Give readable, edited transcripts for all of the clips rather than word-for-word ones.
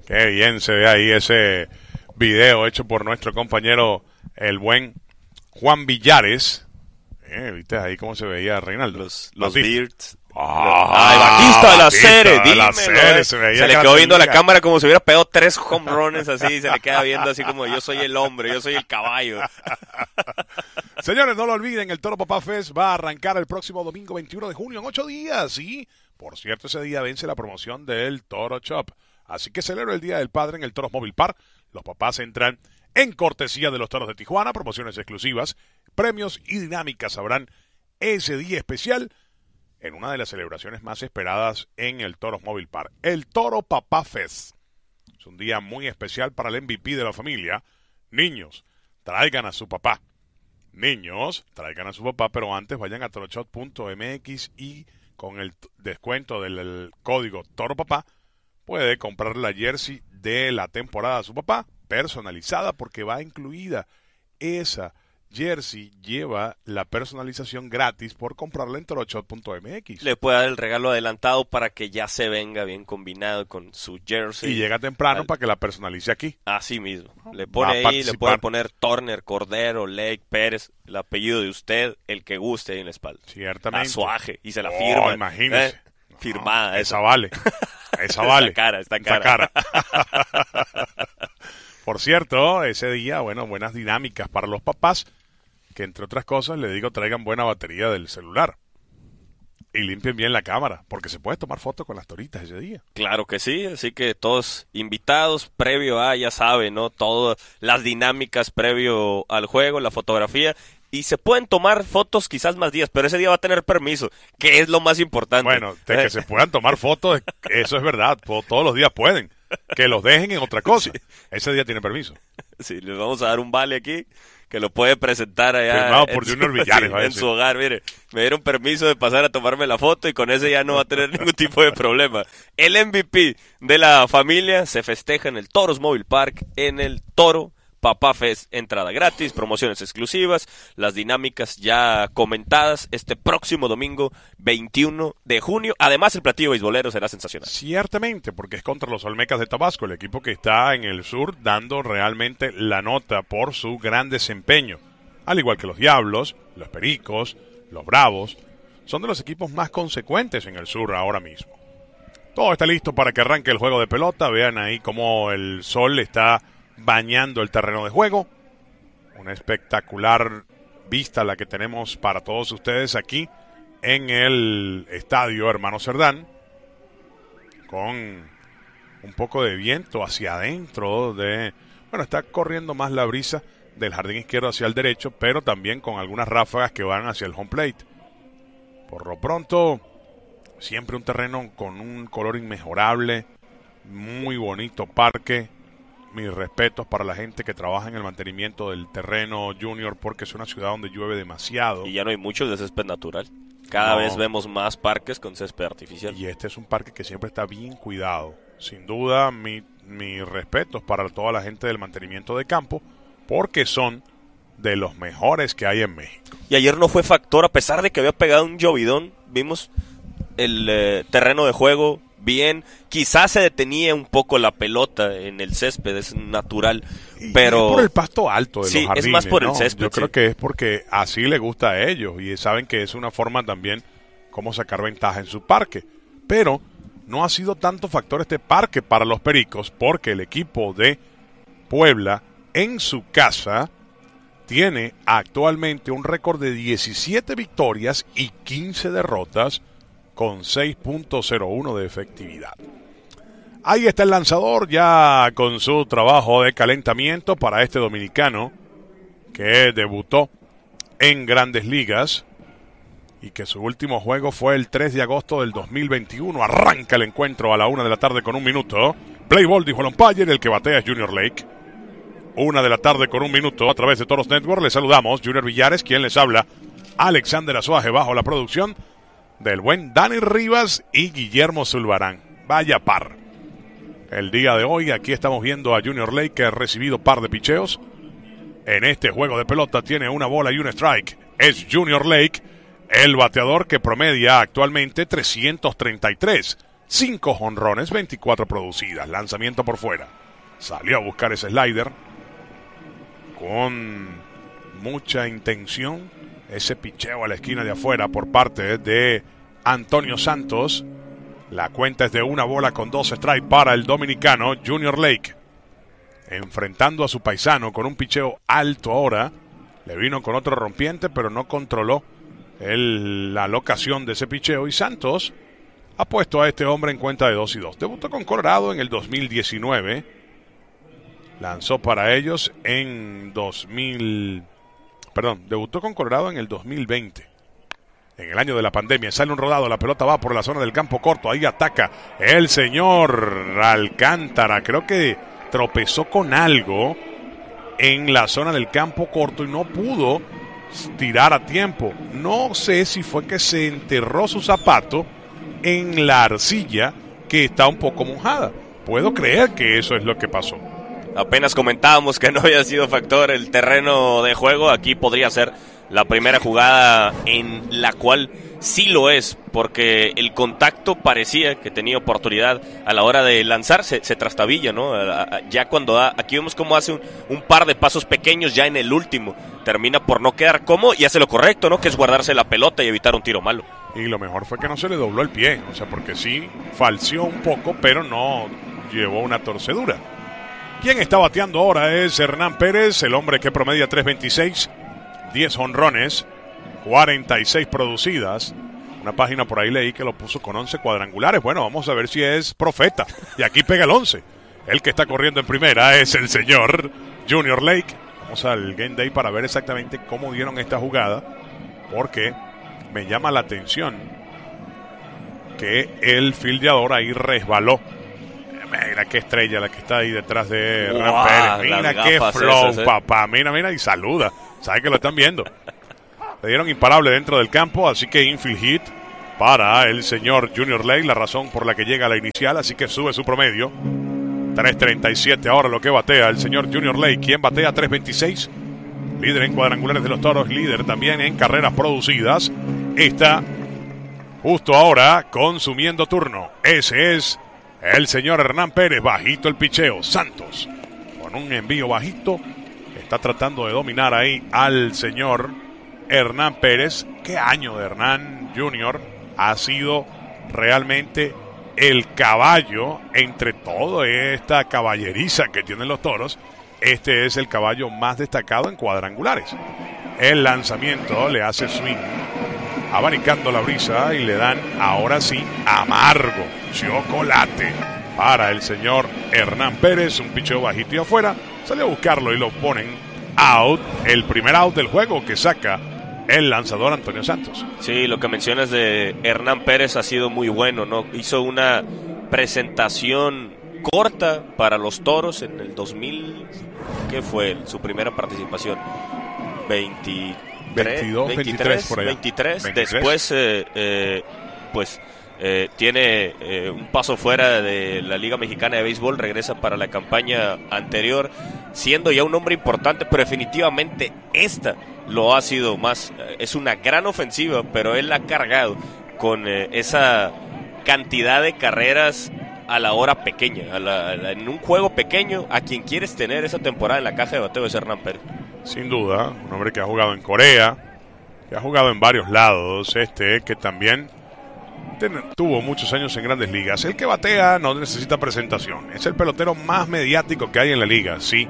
Qué bien se ve ahí ese video hecho por nuestro compañero, el buen Juan Villares. ¿Viste ahí cómo se veía Reinaldo? Los Beards. Ah, el Batista de la serie, de la dímelo, serie, se veía se le que quedó viendo a la liga. cámara como si hubiera pegado 3 home runs así, se le queda viendo así como yo soy el hombre, yo soy el caballo. Señores, no lo olviden, el Toro Papá Fest va a arrancar el próximo domingo 21 de junio en 8 días. Y, por cierto, ese día vence la promoción del Toro Shop. Así que celebra el Día del Padre en el Toros Mobile Park. Los papás entran en cortesía de los Toros de Tijuana, promociones exclusivas, premios y dinámicas habrán ese día especial en una de las celebraciones más esperadas en el Toros Mobile Park, el Toro Papá Fest. Es un día muy especial para el MVP de la familia. Niños, traigan a su papá. Niños, traigan a su papá, pero antes vayan a toroshop.mx y con el descuento del código TOROPAPÁ puede comprar la jersey de la temporada a su papá, personalizada, porque va incluida esa jersey, lleva la personalización gratis por comprarla en toroshop.mx. Le puede dar el regalo adelantado para que ya se venga bien combinado con su jersey. Y llega temprano para que la personalice aquí. Así mismo. Le pone ahí, le puede poner Turner, Cordero, Lake, Pérez, el apellido de usted, el que guste ahí en la espalda. Ciertamente. Asuaje, y se la firma. Imagínese. Firmada. Esa vale. Esa vale. Está cara. Por cierto, ese día, bueno, buenas dinámicas para los papás, que entre otras cosas, le digo, traigan buena batería del celular. Y limpien bien la cámara, porque se puede tomar fotos con las toritas ese día. Claro que sí, así que todos invitados, previo a, ya saben, ¿no? Todas las dinámicas previo al juego, la fotografía. Y se pueden tomar fotos quizás más días, pero ese día va a tener permiso, que es lo más importante. Bueno, de que se puedan tomar fotos, eso es verdad, todos los días pueden. Que los dejen en otra cosa. Sí. Ese día tiene permiso. Sí, les vamos a dar un vale aquí, que lo puede presentar allá firmado por Junior Villares, sí, en su hogar. Mire, me dieron permiso de pasar a tomarme la foto y con ese ya no va a tener ningún tipo de problema. El MVP de la familia se festeja en el Toros Mobile Park, en el Toro Papá Fest, entrada gratis, promociones exclusivas, las dinámicas ya comentadas este próximo domingo 21 de junio. Además, el platillo beisbolero será sensacional. Ciertamente, porque es contra los Olmecas de Tabasco, el equipo que está en el sur dando realmente la nota por su gran desempeño. Al igual que los Diablos, los Pericos, los Bravos, son de los equipos más consecuentes en el sur ahora mismo. Todo está listo para que arranque el juego de pelota. Vean ahí cómo el sol está bañando el terreno de juego. Una espectacular vista la que tenemos para todos ustedes aquí en el estadio Hermano Cerdán, con un poco de viento hacia adentro bueno, está corriendo más la brisa del jardín izquierdo hacia el derecho, pero también con algunas ráfagas que van hacia el home plate. Por lo pronto, siempre un terreno con un color inmejorable, muy bonito parque. Mis respetos para la gente que trabaja en el mantenimiento del terreno, Junior, porque es una ciudad donde llueve demasiado. Y ya no hay mucho de césped natural. Cada vez vemos más parques con césped artificial. Y este es un parque que siempre está bien cuidado. Sin duda, mis respetos para toda la gente del mantenimiento de campo, porque son de los mejores que hay en México. Y ayer no fue factor, a pesar de que había pegado un llovidón, vimos el terreno de juego bien, quizás se detenía un poco la pelota en el césped, es natural, pero... Es por el pasto alto de los jardines, es más por ¿no? el césped. Yo creo que es porque así le gusta a ellos y saben que es una forma también como sacar ventaja en su parque. Pero no ha sido tanto factor este parque para los Pericos, porque el equipo de Puebla en su casa tiene actualmente un récord de 17 victorias y 15 derrotas, con 6.01 de efectividad. Ahí está el lanzador ya con su trabajo de calentamiento para este dominicano que debutó en Grandes Ligas y que su último juego fue el 3 de agosto del 2021. Arranca el encuentro a la 1 de la tarde con 1 minuto. Play ball, dijo el umpire, el que batea es Junior Lake. 1 de la tarde con 1 minuto a través de Toros Network. Les saludamos, Junior Villares, quien les habla, Alexander Azuaje bajo la producción del buen Dani Rivas y Guillermo Zulbarán. Vaya par. El día de hoy aquí estamos viendo a Junior Lake, que ha recibido par de picheos. En este juego de pelota tiene una bola y un strike. Es Junior Lake, el bateador que promedia actualmente 333. 5 jonrones, 24 producidas. Lanzamiento por fuera. Salió a buscar ese slider con mucha intención. Ese picheo a la esquina de afuera por parte de Antonio Santos. La cuenta es de 1 bola con 2 strikes para el dominicano Junior Lake. Enfrentando a su paisano con un picheo alto ahora. Le vino con otro rompiente, pero no controló la locación de ese picheo. Y Santos ha puesto a este hombre en cuenta de 2-2. Debutó con Colorado en el 2019. Lanzó para ellos en debutó con Colorado en el 2020. En el año de la pandemia. Sale un rodado, la pelota va por la zona del campo corto. Ahí ataca el señor Alcántara. Creo que tropezó con algo en la zona del campo corto y no pudo tirar a tiempo. No sé si fue que se enterró su zapato en la arcilla, que está un poco mojada. Puedo creer que eso es lo que pasó. Apenas comentábamos que no había sido factor el terreno de juego. Aquí podría ser la primera jugada en la cual sí lo es, porque el contacto parecía que tenía oportunidad a la hora de lanzar, se trastabilla, ¿no? Ya cuando aquí vemos cómo hace un par de pasos pequeños, ya en el último termina por no quedar cómodo y hace lo correcto, ¿no? Que es guardarse la pelota y evitar un tiro malo. Y lo mejor fue que no se le dobló el pie, o sea, porque sí falseó un poco, pero no llevó una torcedura. Quien está bateando ahora es Hernán Pérez, el hombre que promedia 3.26, 10 jonrones, 46 producidas. Una página por ahí leí que lo puso con 11 cuadrangulares. Bueno, vamos a ver si es profeta. Y aquí pega el 11. El que está corriendo en primera es el señor Junior Lake. Vamos al Game Day para ver exactamente cómo dieron esta jugada, porque me llama la atención que el fildeador ahí resbaló. Mira qué estrella la que está ahí detrás de Hernán Pérez. Mira qué flow, esas, papá. Mira, y saluda. Sabe que lo están viendo. Le dieron imparable dentro del campo, así que infield hit para el señor Junior Lake, la razón por la que llega a la inicial, así que sube su promedio. 3.37 ahora lo que batea el señor Junior Lake. ¿Quién batea? 3.26. Líder en cuadrangulares de los Toros, líder también en carreras producidas. Está justo ahora consumiendo turno. Ese es el señor Hernán Pérez. Bajito el picheo. Santos con un envío bajito está tratando de dominar ahí al señor Hernán Pérez. Qué año de Hernán Junior. Ha sido realmente el caballo entre toda esta caballeriza que tienen los Toros. Este es el caballo más destacado en cuadrangulares. El lanzamiento le hace swing, abanicando la brisa, y le dan ahora sí amargo chocolate para el señor Hernán Pérez. Un picheo bajito y afuera. Sale a buscarlo y lo ponen out. El primer out del juego que saca el lanzador Antonio Santos. Sí, lo que mencionas de Hernán Pérez ha sido muy bueno, ¿no? Hizo una presentación corta para los Toros en el 2000. ¿Qué fue su primera participación? 23 por allá. 23. Después, tiene un paso fuera de la Liga Mexicana de Béisbol, regresa para la campaña anterior, siendo ya un hombre importante, pero definitivamente esta lo ha sido más. Es una gran ofensiva, pero él la ha cargado con esa cantidad de carreras a la hora pequeña, en un juego pequeño. A quien quieres tener esa temporada en la caja de bateo es Hernán Pérez. Sin duda, un hombre que ha jugado en Corea, que ha jugado en varios lados, que también tuvo muchos años en Grandes Ligas. El que batea no necesita presentación. Es el pelotero más mediático que hay en la liga. Sí.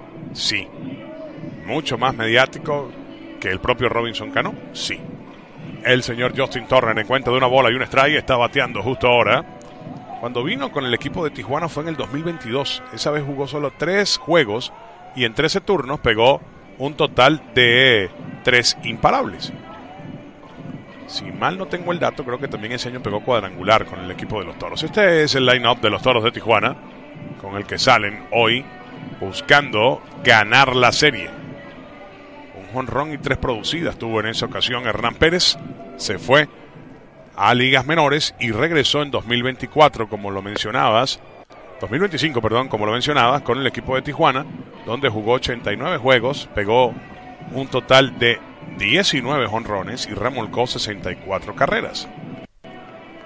Mucho más mediático que el propio Robinson Cano. Sí. El señor Justin Turner, en cuenta de 1 bola y 1 strike, está bateando justo ahora. Cuando vino con el equipo de Tijuana fue en el 2022. Esa vez jugó solo 3 juegos y en 13 turnos pegó un total de 3 imparables. Si mal no tengo el dato, creo que también ese año pegó cuadrangular con el equipo de los Toros. Este es el line-up de los Toros de Tijuana, con el que salen hoy buscando ganar la serie. Un jonrón y 3 producidas tuvo en esa ocasión Hernán Pérez. Se fue a ligas menores y regresó en 2024, como lo mencionabas. 2025, perdón, como lo mencionabas, con el equipo de Tijuana, donde jugó 89 juegos, pegó un total de 19 jonrones y remolcó 64 carreras.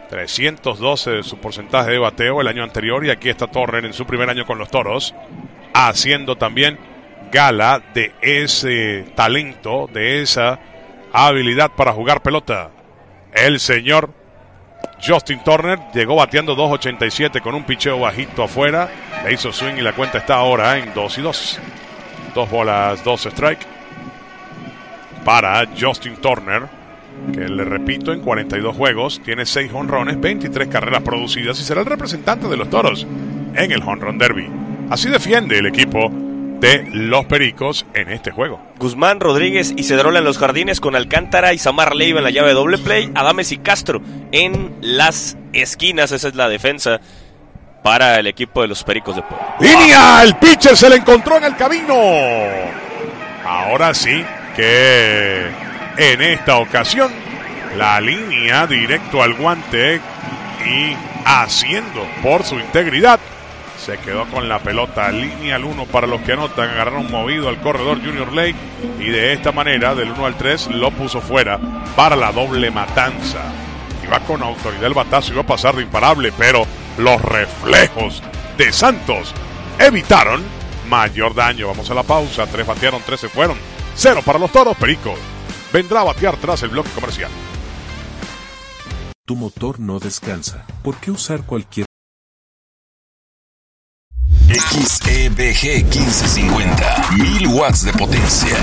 312 de su porcentaje de bateo el año anterior, y aquí está Turner en su primer año con los Toros, haciendo también gala de ese talento, de esa habilidad para jugar pelota. El señor Justin Turner llegó bateando 2.87 con un picheo bajito afuera, le hizo swing y la cuenta está ahora en 2-2. 2 bolas, 2 strike para Justin Turner, que le repito, en 42 juegos tiene 6 jonrones, 23 carreras producidas y será el representante de los Toros en el Home Run Derby. Así defiende el equipo de los Pericos en este juego. Guzmán, Rodríguez y Cedrola en los jardines, con Alcántara y Samar Leiva en la llave de doble play, Adames y Castro en las esquinas. Esa es la defensa para el equipo de los Pericos de Puebla. ¡Línea! El pitcher se le encontró en el camino. Ahora sí que en esta ocasión la línea directo al guante y haciendo por su integridad. Se quedó con la pelota, línea al 1 para los que anotan, agarraron movido al corredor Junior Lake y de esta manera, del 1 al 3, lo puso fuera para la doble matanza. Iba con autoridad el batazo, iba a pasar de imparable, pero los reflejos de Santos evitaron mayor daño. Vamos a la pausa, 3 batearon, 3 se fueron, 0 para los Toros. Pericos vendrá a batear tras el bloque comercial. Tu motor no descansa. ¿Por qué usar cualquier XEBG 1550, 1000 watts de potencia.